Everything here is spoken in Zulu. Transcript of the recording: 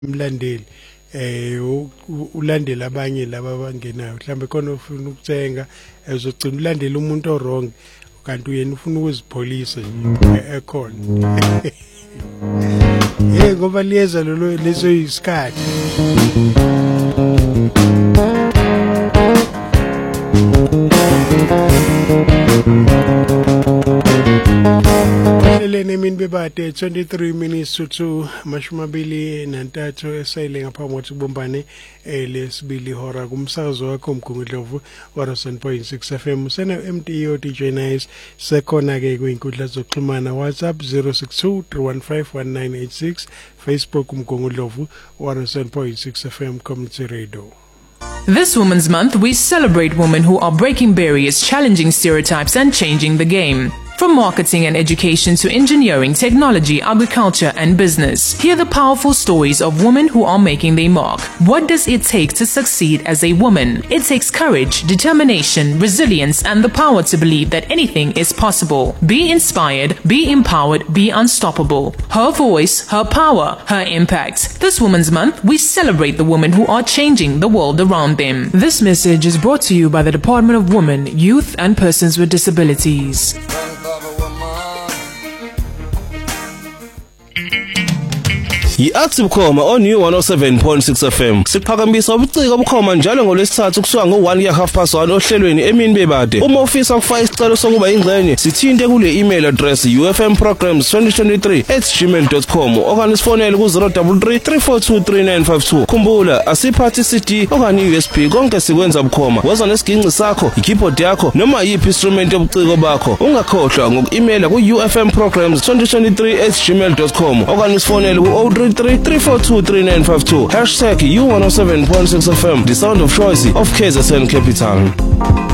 umlandeli ulandela abanye laba abangenayo mhlambe khona ufuna ukuthenga uzogcina ulandela umuntu orong kanti uyena ufuna ukuzipholisa nje ekhona ngoba liyeza leso isikhathi Emini bebade 23 minutes to 2:23 esayile ngaphambi kokuthi kubombane lesibili hora kumsakazo wakho Mgungundlovu 107.6 FM sena MTO DJ Nice sekhona ke kwinkundla zokuxhumana WhatsApp 0623151986 Facebook Mgungundlovu 107.6 FM Community Radio. This Women's Month, we celebrate women who are breaking barriers, challenging stereotypes and changing the game. From marketing and education to engineering, technology, agriculture and business. Hear the powerful stories of women who are making their mark. What does it take to succeed as a woman? It takes courage, determination, resilience and the power to believe that anything is possible. Be inspired, be empowered, be unstoppable. Her voice, her power, her impact. This Women's Month, we celebrate the women who are changing the world around them. This message is brought to you by the Department of Women, Youth and Persons with Disabilities. Yi-Active Bukhoma on New 107.6 FM. Siphakamisa ubuciko Bukhoma njalo ngolwesithathu kusuka ngo-1:30 ohlelweni emini bebade. Uma ufisa ukufaka isicelo sokuba ingxenye, sithinte kule email address ufmprograms2023@gmail.com okanye sifonele ku-033 342 3952. Khumbula asiphathi CD okanye USB konke sikwenza Bukhoma. Woza nesiginci sakho, i-keyboard yakho noma yiphi instrument yobuciko bakho. Ungakhohlwa ngoku-emaila ku-ufmprograms2023@gmail.com okanye sifonele ku-033 342 3952 #U107.6 FM, the sound of choice of KZN Capital.